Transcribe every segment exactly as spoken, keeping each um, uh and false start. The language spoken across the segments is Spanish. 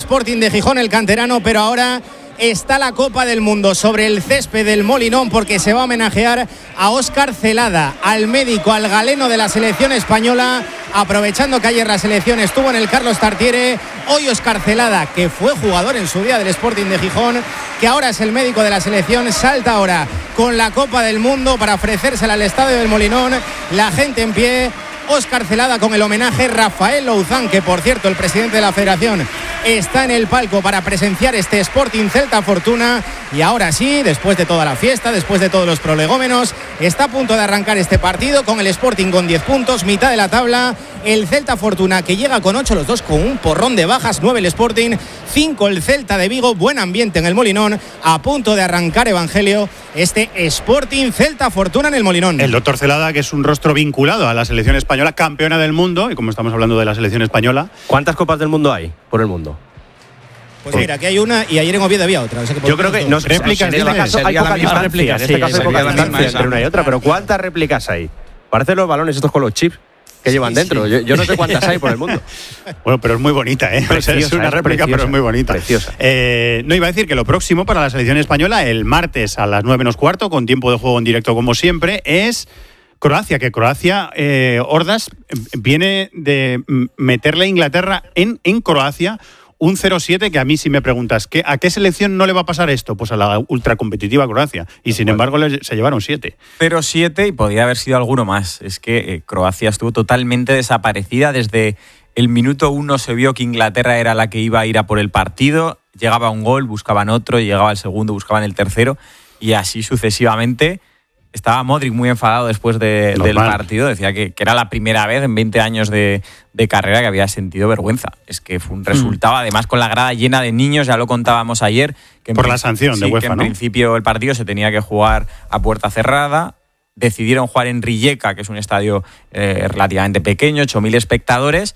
Sporting de Gijón, el canterano, pero ahora está la Copa del Mundo sobre el césped del Molinón, porque se va a homenajear a Óscar Celada, al médico, al galeno de la selección española, aprovechando que ayer la selección estuvo en el Carlos Tartiere. Hoy Óscar Celada, que fue jugador en su día del Sporting de Gijón, que ahora es el médico de la selección, salta ahora con la Copa del Mundo para ofrecérsela al estadio del Molinón. La gente en pie. Óscar Celada con el homenaje. Rafael Louzán, que por cierto el presidente de la federación está en el palco para presenciar este Sporting Celta Fortuna. Y ahora sí, después de toda la fiesta, después de todos los prolegómenos, está a punto de arrancar este partido con el Sporting con diez puntos, mitad de la tabla. El Celta Fortuna, que llega con ocho, los dos con un porrón de bajas. Nueve el Sporting, cinco el Celta de Vigo. Buen ambiente en el Molinón, a punto de arrancar, Evangelio, este Sporting Celta Fortuna en el Molinón. El doctor Celada, que es un rostro vinculado a la selección española, campeona del mundo, y como estamos hablando de la selección española. ¿Cuántas copas del mundo hay por el mundo? Pues mira, aquí hay una y ayer en Oviedo había otra. O sea que yo creo que no, réplicas, en este caso hay pocas réplicas. En este caso hay pocas distancias entre una y otra, pero ¿cuántas réplicas hay? Parecen los balones estos con los chips que llevan sí, dentro. Sí. Yo, yo no sé cuántas hay por el mundo. Bueno, pero es muy bonita, ¿eh? Preciosa, o sea, es una réplica, preciosa, pero es muy bonita. Preciosa. Eh, no, iba a decir que lo próximo para la selección española, el martes a las nueve menos cuarto, con tiempo de juego en directo como siempre, es Croacia, que Croacia, eh, Ordaz, viene de meterle a Inglaterra en, en Croacia un cero siete, que a mí si me preguntas, ¿qué, ¿a qué selección no le va a pasar esto? Pues a la ultracompetitiva Croacia. Y sin embargo le, se llevaron siete. cero siete y podría haber sido alguno más. Es que eh, Croacia estuvo totalmente desaparecida. Desde el minuto uno se vio que Inglaterra era la que iba a ir a por el partido. Llegaba un gol, buscaban otro, llegaba el segundo, buscaban el tercero. Y así sucesivamente. Estaba Modric muy enfadado después de, del partido. Decía que, que era la primera vez en veinte años de, de carrera que había sentido vergüenza. Es que fue un resultado, mm. además con la grada llena de niños, ya lo contábamos ayer. Que Por la sanción sí, de UEFA, que en ¿no? principio el partido se tenía que jugar a puerta cerrada. Decidieron jugar en Rijeka, que es un estadio eh, relativamente pequeño, ocho mil espectadores.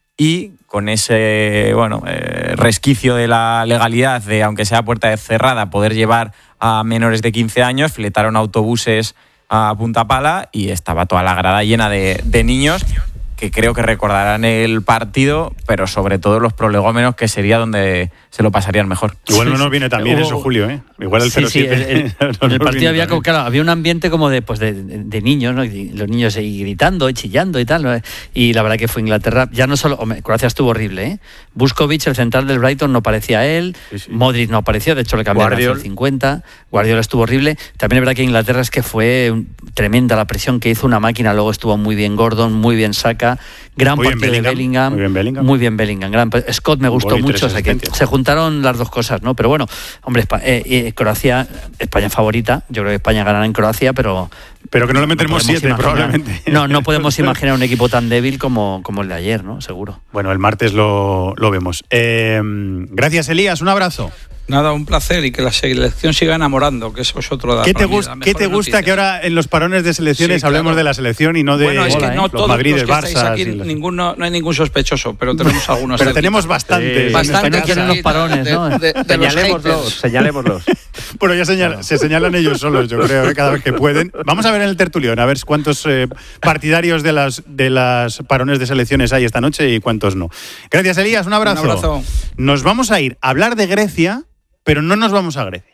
Y con ese bueno eh, resquicio de la legalidad de, aunque sea puerta cerrada, poder llevar a menores de quince años, fletaron autobuses a punta pala y estaba toda la grada llena de, de niños que creo que recordarán el partido, pero sobre todo los prolegómenos, que sería donde se lo pasarían mejor. Igual no nos viene tan bien eso, Julio, ¿eh? Igual el cero siete. Sí, sí, el, el, no en el partido había, como, claro, había un ambiente como de, pues de, de, de niños, ¿no? Y los niños ahí gritando y chillando y tal, ¿no? Y la verdad que fue Inglaterra, ya no solo, hombre, Croacia estuvo horrible, ¿eh? Vuskovic, el central del Brighton, no parecía él, sí, sí. Modric no apareció, de hecho le cambiaron a el cincuenta, Guardiola estuvo horrible. También es verdad que Inglaterra es que fue un, tremenda la presión que hizo, una máquina, luego estuvo muy bien Gordon, muy bien Saka, gran muy partido bien de Bellingham, muy bien Bellingham, muy bien Bellingham, gran, Scott me gustó mucho, o sea que se juntaron las dos cosas, ¿no? Pero bueno, hombre, eh, eh, Croacia, España favorita, yo creo que España ganará en Croacia, pero pero que no le metemos no siete imaginar, probablemente. No, no podemos imaginar un equipo tan débil como, como el de ayer, ¿no? Seguro. Bueno, el martes lo, lo vemos. Eh, gracias, Elías, un abrazo. Nada, un placer, y que la selección siga enamorando, que eso es otro de ¿Qué te, gust, ¿qué te gusta noticias? Que ahora en los parones de selecciones sí, hablemos claro. de la selección y no de bueno, es que no los todos Madrides, los que Barça? Aquí, los... ninguno, no hay ningún sospechoso, pero tenemos algunos. Pero tenemos bastantes. Sí, bastantes quieren los parones, de, ¿no? De, de, de señalémoslos, señalémoslos. Bueno, ya señala, se señalan ellos solos, yo creo, cada vez que pueden. Vamos a ver en el tertulión, a ver cuántos eh, partidarios de las, de las parones de selecciones hay esta noche y cuántos no. Gracias, Elías, un abrazo. Un abrazo. Nos vamos a ir a hablar de Grecia, pero no nos vamos a Grecia.